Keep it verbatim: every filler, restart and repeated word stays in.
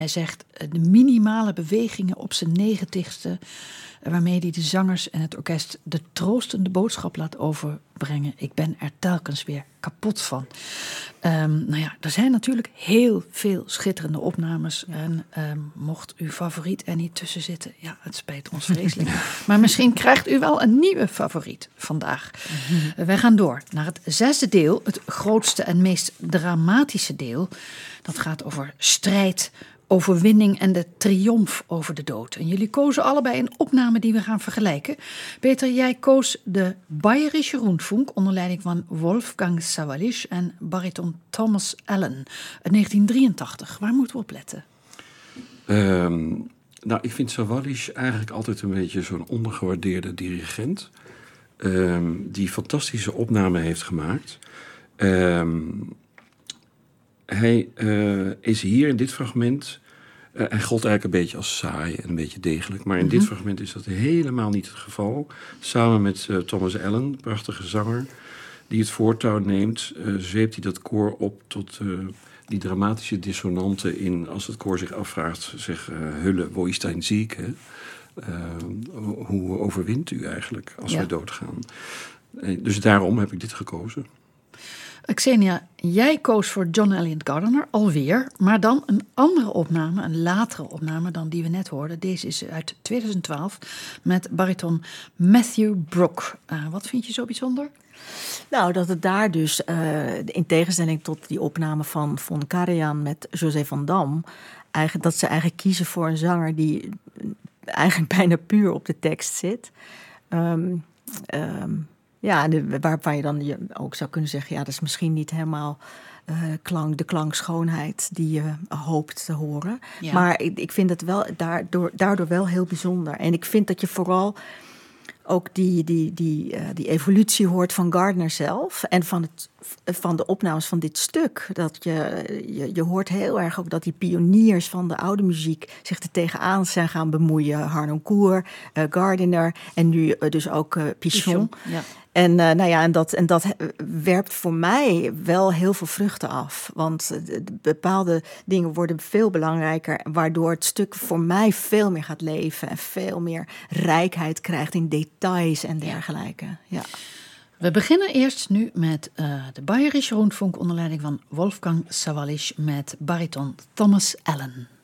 Hij zegt de minimale bewegingen op zijn negentigste, waarmee hij de zangers en het orkest de troostende boodschap laat overbrengen. Ik ben er telkens weer kapot van. Um, nou ja, er zijn natuurlijk heel veel schitterende opnames. Ja. En um, mocht uw favoriet er niet tussen zitten, ja, het spijt ons vreselijk. Maar misschien krijgt u wel een nieuwe favoriet vandaag. Mm-hmm. Uh, wij gaan door naar het zesde deel, het grootste en meest dramatische deel. Dat gaat over strijd, overwinning en de triomf over de dood. En jullie kozen allebei een opname die we gaan vergelijken. Peter, jij koos de Bayerische Rundfunk onder leiding van Wolfgang Sawallisch en bariton Thomas Allen uit negentien drieëntachtig. Waar moeten we op letten? Um, nou, ik vind Sawallisch eigenlijk altijd een beetje zo'n ondergewaardeerde dirigent. Um, die fantastische opnamen heeft gemaakt. Um, Hij uh, is hier in dit fragment. Uh, hij gold eigenlijk een beetje als saai en een beetje degelijk. Maar in mm-hmm. dit fragment is dat helemaal niet het geval. Samen met uh, Thomas Allen, prachtige zanger, die het voortouw neemt, uh, zweept hij dat koor op tot uh, die dramatische dissonanten in, als het koor zich afvraagt, zeg, uh, Hulle, wo ist dein Sieg? Hè? Uh, hoe overwint u eigenlijk als ja. wij doodgaan? Uh, dus daarom heb ik dit gekozen. Xenia, jij koos voor John Eliot Gardiner, alweer, maar dan een andere opname, een latere opname dan die we net hoorden. Deze is uit twintig twaalf met bariton Matthew Brook. Uh, wat vind je zo bijzonder? Nou, dat het daar dus, uh, in tegenstelling tot die opname van Von Karajan met José van Dam, eigenlijk, dat ze eigenlijk kiezen voor een zanger die eigenlijk bijna puur op de tekst zit. Um, um, Ja, waarvan je dan ook zou kunnen zeggen, ja, dat is misschien niet helemaal uh, klank, de klankschoonheid die je hoopt te horen. Ja. Maar ik, ik vind het wel daardoor, daardoor wel heel bijzonder. En ik vind dat je vooral ook die, die, die, uh, die evolutie hoort van Gardiner zelf en van, het, van de opnames van dit stuk. Dat je, je, je hoort heel erg ook dat die pioniers van de oude muziek zich er tegenaan zijn gaan bemoeien. Harnoncourt, uh, Gardiner en nu uh, dus ook uh, Pichon. Pichon ja. En, uh, nou ja, en, dat, en dat werpt voor mij wel heel veel vruchten af. Want de, de bepaalde dingen worden veel belangrijker, waardoor het stuk voor mij veel meer gaat leven en veel meer rijkheid krijgt in details en dergelijke. Ja. We beginnen eerst nu met uh, de Bayerische Rundfunk onder leiding van Wolfgang Sawallisch met bariton Thomas Allen.